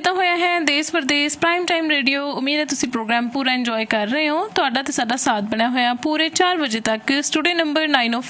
ਕੀਤਾ ਹੋਇਆ ਹੈ ਦੇਸ਼ ਪ੍ਰਦੇਸ਼ ਪ੍ਰਾਈਮ ਟਾਈਮ ਰੇਡੀਓ। ਉਮੀਦ ਹੈ ਤੁਸੀਂ ਪ੍ਰੋਗਰਾਮ ਪੂਰਾ ਇੰਜੋਏ ਕਰ ਰਹੇ ਹੋ। ਤੁਹਾਡਾ ਤੇ ਸਾਡਾ ਸਾਥ ਬਣਿਆ ਹੋਇਆ ਪੂਰੇ 4 ਵਜੇ ਤੱਕ। ਸਟੂਡੀਓ ਨੰਬਰ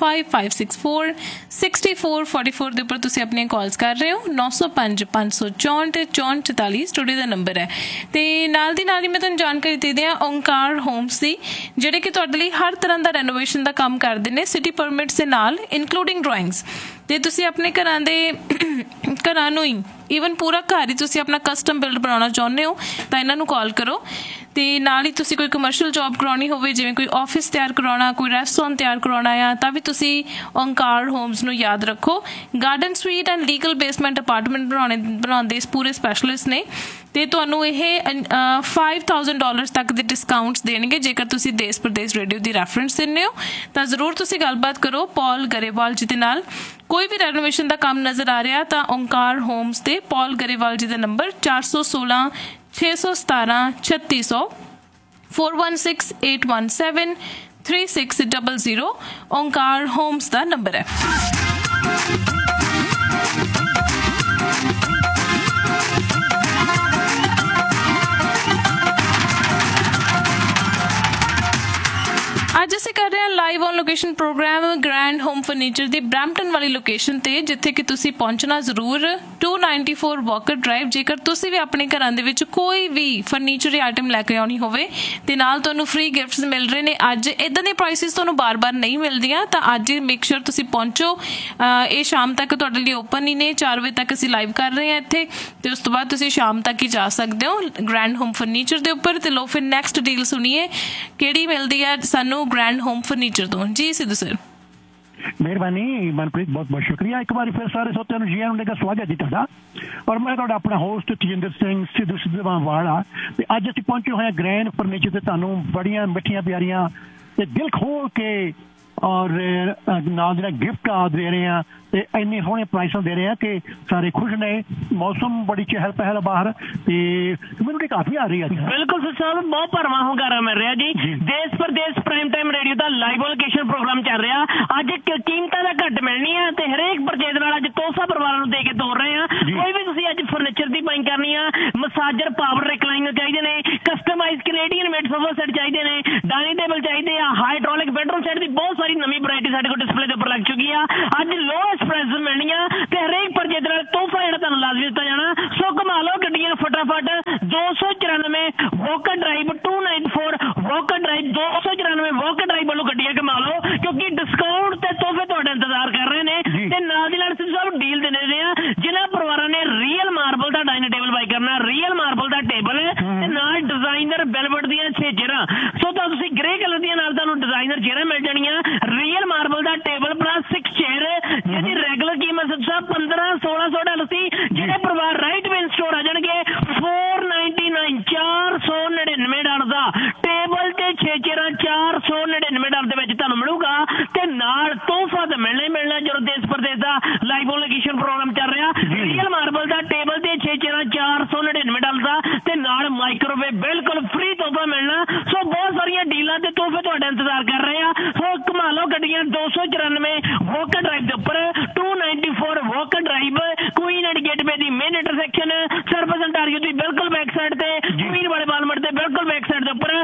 9055646444 ਦੇ ਉੱਪਰ ਤੁਸੀਂ ਆਪਣੀਆਂ ਕਾਲਸ ਕਰ ਰਹੇ ਹੋ। 905 564 6444 ਸਟੂਡੀਓ ਦਾ ਨੰਬਰ ਹੈ। ਤੇ ਨਾਲ ਦੀ ਨਾਲ ਹੀ ਮੈਂ ਤੁਹਾਨੂੰ ਜਾਣਕਾਰੀ ਦੇ ਦਿਆਂ ਓਂਕਾਰ ਹੋਮਸ ਦੀ, ਜਿਹੜੇ ਕਿ ਤੁਹਾਡੇ ਲਈ ਹਰ ਤਰ੍ਹਾਂ ਦਾ ਰੈਨੋਵੇਸ਼ਨ ਦਾ ਕੰਮ ਕਰਦੇ ਨੇ ਸਿਟੀ ਪਰਮਿਟਸ ਦੇ ਨਾਲ, ਇਨਕਲੂਡਿੰਗ ਡਰਾਇੰਗਸ। ਤੇ ਤੁਸੀਂ ਆਪਣੇ ਘਰਾਂ ਨੂੰ ਹੀ ਈਵਨ ਪੂਰਾ ਘਰ ਹੀ ਤੁਸੀਂ ਆਪਣਾ ਕਸਟਮ ਬਿਲਡ ਬਣਾਉਣਾ ਚਾਹੁੰਦੇ ਹੋ ਤਾਂ ਇਹਨਾਂ ਨੂੰ ਕਾਲ ਕਰੋ। ਤੇ ਨਾਲ ਹੀ ਤੁਸੀਂ ਕੋਈ ਕਮਰਸ਼ੀਅਲ ਜੋਬ ਕਰਾਉਣੀ ਹੋਵੇ, ਜਿਵੇਂ ਕੋਈ ਆਫਿਸ ਤਿਆਰ ਕਰਵਾਉਣਾ, ਕੋਈ ਰੈਸਟੋਰੈਂਟ ਤਿਆਰ ਕਰਵਾਉਣਾ ਆ, ਤਾਂ ਵੀ ਤੁਸੀਂ ਓਂਕਾਰ ਹੋਮਸ ਨੂੰ ਯਾਦ ਰੱਖੋ। Garden sweet and legal basement apartment ਬਣਾਉਂਦੇ ਪੂਰੇ ਸਪੈਸ਼ਲਿਸਟ ਨੇ। ਤੇ ਤੁਹਾਨੂੰ ਇਹ $5000 ਤੱਕ ਦੇ ਡਿਸਕਾਊਂਟਸ ਦੇਣਗੇ ਜੇਕਰ ਤੁਸੀਂ ਦੇਸ਼ ਪ੍ਰਦੇਸ਼ ਰੇਡੀਓ ਦੀ ਰੈਫਰੈਂਸ ਦਿੰਦੇ ਹੋ। ਤਾਂ ਜ਼ਰੂਰ ਤੁਸੀਂ ਗੱਲਬਾਤ ਕਰੋ ਪੌਲ ਗਰੇਵਾਲ ਜੀ ਦੇ ਨਾਲ। ਕੋਈ ਵੀ ਰੈਨੋਵੇਸ਼ਨ ਦਾ ਕੰਮ ਨਜ਼ਰ ਆ ਰਿਹਾ ਤਾਂ ਓਂਕਾਰ ਹੋਮਸ ਤੇ ਪੌਲ ਗਰੇਵਾਲ ਜੀ ਦਾ ਨੰਬਰ 416 617 3600 416817 3600 ਓਂਕਾਰ ਹੋਮਸ ਦਾ ਨੰਬਰ ਹੈ। ਅੱਜ ਅਸੀਂ ਕਰ ਰਹੇ ਹਾਂ live on location programme grand home furniture the Brampton ਵਾਲੀ ਲੋਕੇਸ਼ਨ ਤੇ, ਜਿੱਥੇ ਕਿ ਤੁਸੀਂ ਪਹੁੰਚਣਾ ਜ਼ਰੂਰ। 294 ਵਾਕਰ ਡਰਾਈਵ। ਜੇਕਰ ਤੁਸੀਂ ਵੀ ਆਪਣੇ ਘਰਾਂ ਦੇ ਵਿੱਚ ਕੋਈ ਵੀ ਫਰਨੀਚਰ ਆਈਟਮ ਲੈ ਕੇ ਆਉਣੀ ਹੋਵੇ ਤੇ ਨਾਲ ਤੁਹਾਨੂੰ ਫ੍ਰੀ ਗਿਫਟਸ ਮਿਲ ਰਹੇ ਨੇ ਅੱਜ, ਇੱਦਾਂ ਦੇ ਪ੍ਰਾਈਸਿਸ ਤੁਹਾਨੂੰ ਬਾਰ-ਬਾਰ ਨਹੀਂ ਮਿਲਦੀਆਂ, ਤਾਂ ਅੱਜ ਮੇਕ ਸ਼ੋਰ ਤੁਸੀਂ ਪਹੁੰਚੋ। ਇਹ ਸ਼ਾਮ ਤੱਕ ਤੁਹਾਡੇ ਲਈ ਓਪਨ ਹੀ ਨੇ। 4 ਵਜੇ ਤੱਕ ਅਸੀਂ ਲਾਈਵ ਕਰ ਰਹੇ ਹਾਂ ਇੱਥੇ, ਤੇ ਉਸ ਤੋਂ ਬਾਅਦ ਤੁਸੀਂ ਸ਼ਾਮ ਤੱਕ ਹੀ ਜਾ ਸਕਦੇ ਹੋ ਗ੍ਰੈਂਡ ਹੋਮ ਫਰਨੀਚਰ ਦੇ ਉੱਪਰ। ਤੇ ਲੋ ਫਿਰ ਨੈਕਸਟ ਡੀਲ ਸੁਣੀਏ ਕਿਹੜੀ ਮਿਲਦੀ ਹੈ ਸਾਨੂੰ ਗ੍ਰੈਂਡ ਹੋਮ ਫਰਨੀਚਰ ਤੋਂ। ਜੀ ਸਿੱਧੂ ਸਰ। ਮਿਹਰਬਾਨੀ ਮਨਪ੍ਰੀਤ, ਬਹੁਤ ਬਹੁਤ ਸ਼ੁਕਰੀਆ। ਇੱਕ ਵਾਰੀ ਫਿਰ ਸਾਰੇ ਸੋਤਿਆਂ ਨੂੰ ਜੀ ਆਇਆਂ ਨੂੰ ਦਾ ਸਵਾਗਤ ਜੀ ਤੁਹਾਡਾ। ਔਰ ਮੈਂ ਤੁਹਾਡਾ ਆਪਣਾ ਹੋਸਟ ਤਜਿੰਦਰ ਸਿੰਘ ਸਿੱਧੂ ਸਿੱਧਵਾਂਵਾਲਾ। ਤੇ ਅੱਜ ਅਸੀਂ ਪਹੁੰਚੇ ਹੋਏ ਹਾਂ ਗ੍ਰੈਂਡ ਫਰਨੀਚਰ ਤੇ ਤੁਹਾਨੂੰ ਬੜੀਆਂ ਮਿੱਠੀਆਂ ਪਿਆਰੀਆਂ ਤੇ ਦਿਲ ਖੋਲ ਕੇ ਔਰ ਨਾਲ ਜਿਹੜਾ ਗਿਫਟ ਆ ਦੇ ਰਹੇ ਆ ਤੇ ਇੰਨੇ ਸੋਹਣੇ ਪ੍ਰਾਈਸਾਂ ਦੇ ਰਹੇ ਆ ਕਿ ਸਾਰੇ ਖੁਸ਼ ਨੇ। ਮੌਸਮ ਬੜੀ ਚਹਿਲ ਪਹਿਲ ਬਾਹਰ ਤੇ ਕਮਿਊਨਿਟੀ ਕਾਫੀ ਆ ਰਹੀ ਹੈ। ਬਿਲਕੁਲ ਸਰ ਸਾਹਿਬ, ਬਹੁਤ ਭਰਵਾਂ ਹੁੰਗਾਰਾ ਮਿਲ ਰਿਹਾ ਜੀ। ਦੇਸ਼ ਪ੍ਰਦੇਸ਼ ਪ੍ਰਾਈਮ ਟਾਈਮ ਰੇਡੀਓ ਦਾ ਲਾਈਵ ਲੋਕੇਸ਼ਨ ਪ੍ਰੋਗਰਾਮ ਚੱਲ ਰਿਹਾ। ਅੱਜ ਕੀਮਤਾਂ ਦਾ ਘੱਟ ਮਿਲਣੀ ਆ ਤੇ ਹਰੇਕ ਪਰਚੇਜ਼ ਨਾਲ ਅੱਜ ਤੋਹਫਾ ਪਰਿਵਾਰਾਂ ਨੂੰ ਦੇ ਕੇ ਤੋਰ ਰਹੇ ਆ। ਕੋਈ ਵੀ ਤੁਸੀਂ ਅੱਜ ਫਰਨੀਚਰ ਦੀ ਬਾਈਂਗ ਕਰਨੀ ਆ, ਮਸਾਜਰ ਪਾਵਰ ਰਿਕਲਾਈਨਰ ਚਾਹੀਦੇ ਨੇ, customise Canadian made sofa set ਚਾਹੀਦੇ ਨੇ, ਡਾਈਨਿੰਗ ਟੇਬਲ ਚਾਹੀਦੇ ਆ, ਹਾਈਡ੍ਰੋਲਿਕ ਬੈਡਰੂਮ ਸੈੱਟ ਦੀ ਬਹੁਤ ਸਾਰੀ ਨਵੀਂ ਵੈਰਾਈਟੀ ਸਾਡੇ ਕੋਲ ਡਿਸਪਲੇ ਦੇ ਉੱਪਰ ਲੱਗ ਚੁੱਕੀ ਆ। ਅੱਜ ਲੋਐਸਟ ਪ੍ਰਾਈਸ ਮਿਲਣੀਆਂ ਤੇ ਹਰੇਕ ਪਰਚੇਜ਼ ਨਾਲ ਤੋਹਫਾ ਜਿਹੜਾ ਤੁਹਾਨੂੰ ਲਾਜ਼ਮੀ ਦਿੱਤਾ ਜਾਣਾ। ਸੋ ਕਮਾ ਲਓ ਗੱਡੀਆਂ ਫਟਾਫਟ। 294 Walker drive 294 Walker drive 294 Walker drive ਵੱਲੋਂ ਗੱਡੀਆਂ ਕਮਾ ਲਓ, ਕਿਉਂਕਿ ਡਿਸਕਾਊਂਟ ਤੇ ਤੋਹਫੇ ਤੁਹਾਡਾ ਇੰਤਜ਼ਾਰ ਕਰ ਰਹੇ ਨੇ। ਤੇ ਨਾਲ ਦੀ ਨਾਲ ਸਿੱਧੂ ਸਾਹਿਬ ਡੀਲ ਦਿੰਦੇ ਰਹੇ ਆ ਜਿਨ੍ਹਾਂ ਪਰਿਵਾਰਾਂ ਨੇ ਰੀਅਲ ਮਾਰਬਲ ਦਾ ਡਾਈਨਿੰਗ ਟੇਬਲ ਬਾਈ ਕਰਨਾ, ਰੀਅਲ ਮਾਰਬਲ ਦਾ ਟੇਬਲ ਤੇ ਨਾਲ ਡਿਜ਼ਾਈਨਰ ਵੈਲਵਟ ਦੀਆਂ 6 ਚੇਅਰਾਂ। ਸੋ ਤਾਂ ਤੁਸੀਂ ਗ੍ਰੇ ਕਲਰ ਦੀਆਂ ਨਾਲ ਤੁਹਾਨੂੰ ਡਿਜ਼ਾਈਨਰ ਚੇਅਰਾਂ ਮਿਲ ਜਾਣੀਆਂ, ਰੀਅਲ ਮਾਰਬਲ ਦਾ ਟੇਬਲ ਪਲੱਸ 6 ਚੇਅਰ, ਜਿਹਦੀ ਰੈਗੂਲਰ ਕੀਮਤ ਸਿੱਧੂ ਸਾਹਿਬ $1500-1600 ਸੀ। ਜਿਹੜੇ ਪਰਿਵਾਰ ਰਾਈਟ ਵੇਨ ਸਟੋਰ ਆ ਜਾਣਗੇ $499 $499 ਦਾ ਟੇਬਲ ਤੇ 6 ਚੇਅਰਾਂ $499 ਦੇ ਵਿੱਚ ਤੁਹਾਨੂੰ ਮਿਲੂਗਾ। ਤੇ ਨਾਲ ਤੋਹਫਾ ਤਾਂ ਮਿਲਣਾ ਹੀ ਮਿਲਣਾ ਜਦੋਂ ਦੇਸ਼ ਪ੍ਰਦੇਸ਼ ਦਾ ਲਾਈਵ ਲੋਕੇਸ਼ਨ ਪ੍ਰੋਗਰਾਮ ਚੱਲ ਰਿਹਾ। ਰੀਅਲ ਮਾਰਬਲ ਦਾ ਟੇਬਲ ਤੇ 6 ਚੇਅਰਾਂ $499 ਦਾ ਤੇ ਨਾਲ ਮਾਈਕ੍ਰੋਵੇਵ ਬਿਲਕੁਲ ਫ੍ਰੀ ਤੋਹਫਾ ਮਿਲਣਾ। ਸੋ ਬਹੁਤ ਸਾਰੀਆਂ ਡੀਲਾਂ ਤੇ ਤੋਹਫੇ ਤੁਹਾਡਾ ਇੰਤਜ਼ਾਰ ਕਰ ਰਹੇ ਆ। ਸੋ ਕਮਾ ਲਓ ਗੱਡੀਆਂ। 294 ਵਾਕਰ ਡਰਾਈਵ ਦੇ ਉੱਪਰ 294 Walker drive, Queen and gateway the main intersection, service Ontario ਦੀ ਬਿਲਕੁਲ ਬੈਕ ਸਾਈਡ ਤੇ, ਕੁਈਨ ਵਾਲੇ ਬਾਲਮਟ ਦੇ ਬਿਲਕੁਲ ਬੈਕ ਸਾਈਡ ਦੇ ਉੱਪਰ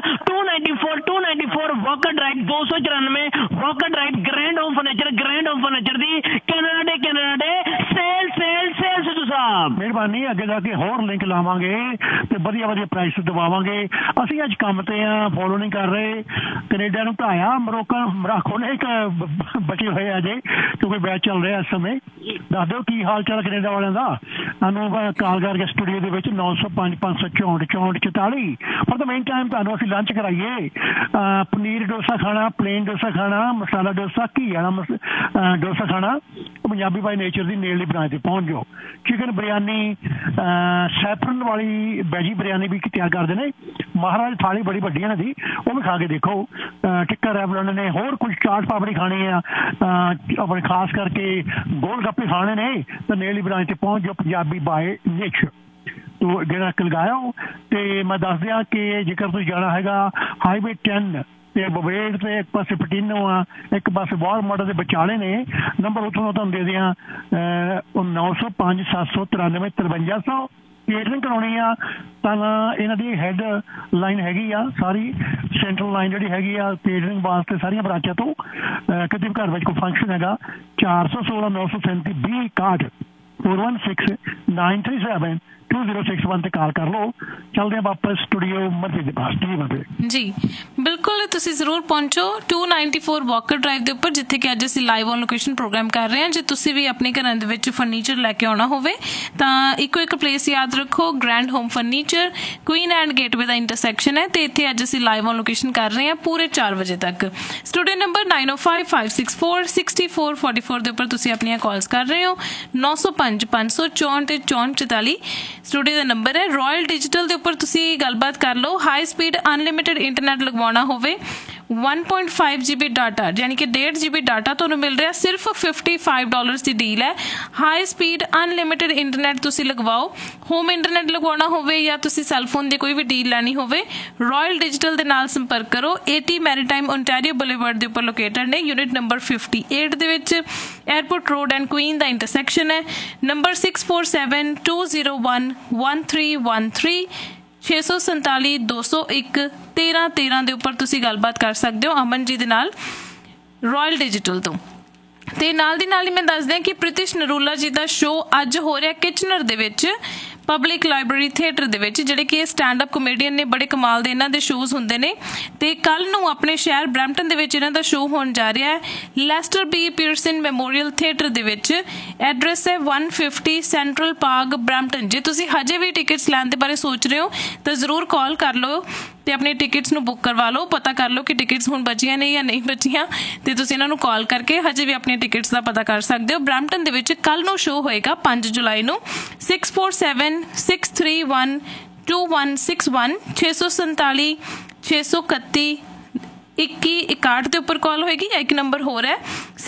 294 Walker drive 294 Walker drive grand home furniture ਦੀ ਕੈਨੇਡਾ ਡੇ ਸੇਲ ਸਿੱਧੂ ਸਾਹਿਬ। ਮਿਹਰਬਾਨੀ। ਅੱਗੇ ਜਾ ਕੇ ਹੋਰ ਲਿੰਕ ਲਾਵਾਂਗੇ ਤੇ ਵਧੀਆ ਪ੍ਰਾਈਸ ਦਵਾਵਾਂਗੇ। ਅਸੀਂ ਅੱਜ ਕੰਮ ਤੇ ਆ, ਫੋਲੋ ਨਹੀਂ ਕਰ ਰਹੇ। ਕੈਨੇਡਾ ਨੂੰ ਢਾਇਆ, ਮੋਰਾਕੋ ਨੇ ਇੱਕ ਬਚੇ ਹੋਏ ਅਜੇ ਕਿਉਂਕਿ ਮੈਚ ਚੱਲ ਰਿਹਾ ਇਸ ਸਮੇਂ। ਦੱਸ ਦਿਓ ਕੀ ਹਾਲ ਚਾਲ ਕੈਨੇਡਾ ਵਾਲਿਆਂ ਦਾ। ਸਾਨੂੰ ਕਾਲ ਕਰਕੇ ਸਟੂਡੀਓ ਦੇ ਵਿੱਚ 905 564 6444 ਫॉर द ਮੇਨ ਟਾਈਮ ਤੁਹਾਨੂੰ ਅਸੀਂ ਲੰਚ ਕਰਾਈਏ। ਪਨੀਰ ਡੋਸਾ ਖਾਣਾ, ਪਲੇਨ ਡੋਸਾ ਖਾਣਾ, ਮਸਾਲਾ ਡੋਸਾ, ਘੀ ਵਾਲਾ ਡੋਸਾ ਖਾਣਾ, Punjabi by nature the ਨੇੜਲੀ branch ਤੇ ਪਹੁੰਚ ਜਾਓ। ਚਿਕਨ ਬਿਰਿਆਨੀ, ਸੈਫਰਨ ਵਾਲੀ ਵੈਜੀ ਬਿਰਿਆਨੀ ਵੀ ਤਿਆਰ ਕਰਦੇ ਨੇ। ਮਹਾਰਾਜ ਥਾਲੀ ਬੜੀ ਵੱਡੀ ਇਹਨਾਂ ਦੀ, ਉਹ ਵੀ ਖਾ ਕੇ ਦੇਖੋ। ਟਿੱਕਾ ਰੈਵਲਨ ਨੇ, ਹੋਰ ਕੁਝ ਚਾਟ ਪਾਪੜੀ ਖਾਣੀ ਆ, ਆਪਣੇ ਖਾਸ ਕਰਕੇ ਗੋਲ ਗੱਪੇ ਖਾਣੇ ਨੇ ਤਾਂ ਨੇੜਲੀ ਬ੍ਰਾਂਚ ਤੇ ਪਹੁੰਚ ਜਾਓ ਪੰਜਾਬੀ ਬਾਏ ਨੇਚਰ ਤੋਂ ਜਿਹੜਾ ਲਗਾਇਓ। ਤੇ ਮੈਂ ਦੱਸ ਦਿਆਂ ਕਿ ਜੇਕਰ ਤੁਸੀਂ ਜਾਣਾ ਹੈਗਾ ਹਾਈਵੇ 10 ਤੇ ਬਵੇੜ ਤੇ ਇੱਕ ਪਾਸੇ ਪਟੀਨੋ ਆ, ਇੱਕ ਪਾਸੇ ਵਾਲਮਾਰਟ ਦੇ ਵਿਚਾਲੇ ਨੇ। ਨੰਬਰ ਉੱਥੋਂ ਤੁਹਾਨੂੰ ਦੇ ਦਿਆਂ 905 793 5300 ਕੇਟਰਿੰਗ ਕਰਾਉਣੀ ਆ ਤਾਂ ਇਹਨਾਂ ਦੀ ਹੈੱਡ ਲਾਈਨ ਹੈਗੀ ਆ ਸਾਰੀ ਸੈਂਟਰਲ ਲਾਈਨ ਜਿਹੜੀ ਹੈਗੀ ਆ ਕੇਟਰਿੰਗ ਵਾਸਤੇ ਸਾਰੀਆਂ ਬ੍ਰਾਂਚਾਂ ਤੋਂ ਕਿਤੇ ਵੀ ਘਰ ਵਿੱਚ ਕੋਈ ਫੰਕਸ਼ਨ ਹੈਗਾ 416 937 2061 4169372061 ਤੇ ਕਾਲ ਕਰ ਲਓ। ਚਲਦੇ ਆ ਵਾਪਸ ਸਟੂਡੀਓ ਮਰਜ਼ੀ ਦੇ ਪਾਸ ਜੀ ਬਿਲਕੁਲ ਤੁਸੀਂ ਜ਼ਰੂਰ ਪਹੁੰਚੋ 294 ਵਾਕਰ ਡਰਾਈਵ ਦੇ ਉੱਪਰ ਜਿੱਥੇ ਕਿ ਅੱਜ ਅਸੀਂ ਲਾਈਵ ਔਨ ਲੋਕੇਸ਼ਨ ਪ੍ਰੋਗਰਾਮ ਕਰ ਰਹੇ ਹਾਂ। ਜੇ ਤੁਸੀਂ ਵੀ ਆਪਣੇ ਘਰਾਂ ਦੇ ਵਿੱਚ ਫਰਨੀਚਰ ਲੈ ਕੇ ਆਉਣਾ ਹੋਵੇ ਤਾਂ ਇੱਕੋ ਇੱਕ ਪਲੇਸ ਯਾਦ ਰੱਖੋ grand home furniture Queen and gateway the intersection ਹੈ ਤੇ ਇੱਥੇ ਅੱਜ ਅਸੀਂ ਲਾਈਵ ਔਨ ਲੋਕੇਸ਼ਨ ਕਰ ਰਹੇ ਹਾਂ ਪੂਰੇ 4 ਵਜੇ ਤੱਕ। ਸਟੂਡੀਓ ਨੰਬਰ 9055646444 ਦੇ ਉੱਪਰ ਤੁਸੀਂ ਆਪਣੀਆਂ ਕਾਲਸ ਕਰ ਰਹੇ ਹੋ 905 564 ਤੇ 6444 ਸਟੂਡੀਓ ਦਾ ਨੰਬਰ ਹੈ। ਰਾਇਲ ਡਿਜੀਟਲ ਦੇ ਉੱਪਰ ਤੁਸੀਂ ਗੱਲਬਾਤ ਕਰ ਲਓ। ਹਾਈ ਸਪੀਡ ਅਨਲਿਮਿਟਿਡ ਇੰਟਰਨੈਟ ਲਗਵਾਉਣਾ ਹੋਵੇ 1.5 GB ਡਾਟਾ ਯਾਨੀ ਕਿ 1.5 GB ਡਾਟਾ ਤੁਹਾਨੂੰ ਮਿਲ ਰਿਹਾ ਸਿਰਫ $55 ਦੀ ਡੀਲ ਹੈ। ਹਾਈ ਸਪੀਡ ਅਨਲਿਮਿਟਿਡ ਇੰਟਰਨੈਟ ਤੁਸੀਂ ਲਗਵਾਓ। ਹੋਮ ਇੰਟਰਨੈਟ ਲਗਵਾਉਣਾ ਹੋਵੇ ਜਾਂ ਤੁਸੀਂ ਸੈਲਫੋਨ ਦੀ ਕੋਈ ਵੀ ਡੀਲ ਲੈਣੀ ਹੋਵੇ ਰਾਇਲ ਡਿਜੀਟਲ ਦੇ ਨਾਲ ਸੰਪਰਕ ਕਰੋ। 80 ਮੈਰੀਟਾਈਮ ਓਨਟਾਰੀਓ ਬੁਲੇਵਰਡ ਦੇ ਉੱਪਰ ਲੋਕੇਟਡ ਨੇ ਯੂਨਿਟ ਨੰਬਰ 58 ਦੇ ਵਿੱਚ airport road and Queen the intersection ਹੈ। ਨੰਬਰ 6472011313 647 201 1313 ਦੇ ਉੱਪਰ ਤੁਸੀਂ ਗੱਲਬਾਤ ਕਰ ਸਕਦੇ ਹੋ ਅਮਨ ਜੀ ਦੇ ਨਾਲ ਰਾਇਲ ਡਿਜੀਟਲ ਤੋਂ। ਤੇ ਨਾਲ ਦੀ ਨਾਲ ਹੀ ਮੈਂ ਦੱਸ ਦਿਆਂ ਕਿ ਪ੍ਰਿਤਿਸ਼ ਨਰੂਲਾ ਜੀ ਦਾ ਸ਼ੋਅ ਅੱਜ ਹੋ ਰਿਹਾ ਕਿਚਨਰ ਦੇ ਵਿੱਚ ਪਬਲਿਕ ਲਾਇਬ੍ਰੇਰੀ ਥੀਏਟਰ ਦੇ ਵਿੱਚ ਜਿਹੜੇ ਕਿ ਸਟੈਂਡ ਅਪ ਕਾਮੇਡੀਅਨ ਨੇ ਬੜੇ ਕਮਾਲ ਦੇ ਇਹਨਾਂ ਦੇ ਸ਼ੋਅਜ਼ ਹੁੰਦੇ ਨੇ ਤੇ ਕੱਲ ਨੂੰ ਆਪਣੇ ਸ਼ਹਿਰ ਬਰੈਂਪਟਨ ਦੇ ਵਿੱਚ ਇਹਨਾਂ ਦਾ ਸ਼ੋਅ ਹੋਣ ਜਾ ਰਿਹਾ ਹੈ Leicester B Pearson memorial theatre ਦੇ ਵਿੱਚ। ਐਡਰੈਸ ਹੈ 150 ਸੈਂਟਰਲ ਪਾਰਕ ਬਰੈਂਪਟਨ। ਜੇ ਤੁਸੀਂ ਹਜੇ ਵੀ ਟਿਕਟਸ ਲੈਣ ਦੇ ਬਾਰੇ ਸੋਚ ਰਹੇ ਹੋ ਤਾਂ ਜ਼ਰੂਰ ਕਾਲ ਕਰ ਲਓ ਤੇ ਆਪਣੇ ਟਿਕਟਸ ਨੂੰ ਬੁੱਕ ਕਰਵਾ ਲਓ। ਪਤਾ ਕਰ ਲਓ ਕਿ ਟਿਕਟਸ ਹੁਣ ਬਚੀਆਂ ਨੇ ਜਾਂ ਨਹੀਂ ਬਚੀਆਂ ਤੇ ਤੁਸੀਂ ਇਹਨਾਂ ਨੂੰ ਕਾਲ ਕਰਕੇ ਹਜੇ ਵੀ ਆਪਣੀਆਂ ਟਿਕਟਸ ਦਾ ਪਤਾ ਕਰ ਸਕਦੇ ਹੋ। ਬਰੈਂਪਟਨ ਦੇ ਵਿੱਚ ਕੱਲ ਨੂੰ ਸ਼ੋਅ ਹੋਏਗਾ 5 ਜੁਲਾਈ ਨੂੰ 6476312161 647 631 2161 ਦੇ ਉੱਪਰ ਕਾਲ ਹੋਏਗੀ ਜਾਂ ਇੱਕ ਨੰਬਰ ਹੋਰ ਹੈ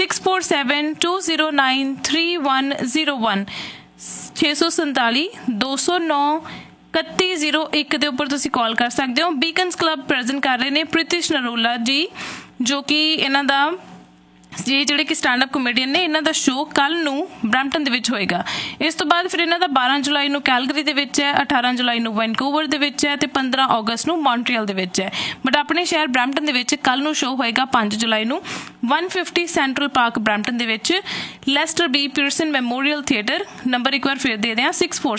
6472093101 647 209 3101 ਦੇ ਉੱਪਰ ਤੁਸੀਂ ਕਾਲ ਕਰ ਸਕਦੇ ਹੋ। ਬੀਕਨਸ ਕਲੱਬ ਪ੍ਰੈਜ਼ੈਂਟ ਕਰ ਰਹੇ ਨੇ ਪ੍ਰਿਤਿਸ਼ ਨਰੂਲਾ ਜੀ ਜੋ ਕਿ ਇਹਨਾਂ ਦਾ ਜਿਹੜੇ ਕਿ ਸਟੈਂਡ ਅਪ ਕਾਮੇਡੀਅਨ ਨੇ ਇਹਨਾਂ ਦਾ ਸ਼ੋਅ ਕੱਲ ਨੂੰ ਬਰੈਂਪਟਨ ਦੇ ਵਿੱਚ ਹੋਏਗਾ। ਇਸ ਤੋਂ ਬਾਅਦ ਫਿਰ ਇਹਨਾਂ ਦਾ 12 ਜੁਲਾਈ ਨੂੰ ਕੈਲਗਰੀ ਦੇ ਵਿੱਚ ਹੈ 18 ਜੁਲਾਈ ਨੂੰ ਵੈਨਕੂਵਰ ਦੇ ਵਿੱਚ ਹੈ ਤੇ 15 ਅਗਸਤ ਨੂੰ ਮੌਂਟਰੀਅਲ ਦੇ ਵਿੱਚ ਹੈ। ਬਟ ਆਪਣੇ ਸ਼ਹਿਰ ਬਰੈਂਪਟਨ ਦੇ ਵਿੱਚ ਕੱਲ ਨੂੰ ਸ਼ੋਅ ਹੋਏਗਾ 5 ਜੁਲਾਈ ਨੂੰ 150 ਸੈਂਟਰਲ ਪਾਰਕ ਬਰੈਂਪਟਨ ਦੇ ਵਿੱਚ Leicester B Pearson memorial theatre. Number ਇੱਕ ਵਾਰ ਫਿਰ ਦੇ ਦਿਆਂ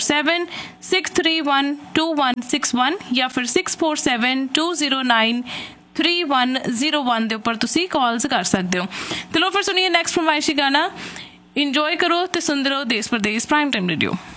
6476312161 ਜਾਂ ਫਿਰ 6472093101 ਦੇ ਉੱਪਰ ਤੁਸੀਂ ਕਾਲਸ ਕਰ ਸਕਦੇ ਹੋ। ਚਲੋ ਫਿਰ ਸੁਣੀਏ ਨੈਕਸਟ ਫਰਮਾਇਸ਼ੀ ਗਾਣਾ ਇੰਜੋਏ ਕਰੋ ਤੇ ਸੁਣਦੇ ਰਹੋ ਦੇਸ਼ ਪ੍ਰਦੇਸ਼ ਪ੍ਰਾਈਮ ਟਾਈਮ ਰੇਡੀਓ।